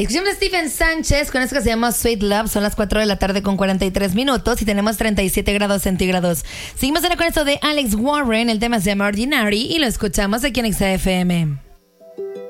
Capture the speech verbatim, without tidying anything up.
Escuchamos a Stephen Sánchez con esto que se llama Sweet Love. Son las cuatro de la tarde con cuarenta y tres minutos y tenemos treinta y siete grados centígrados. Seguimos ahora con esto de Alex Warren. El tema se llama Ordinary y lo escuchamos aquí en X F M.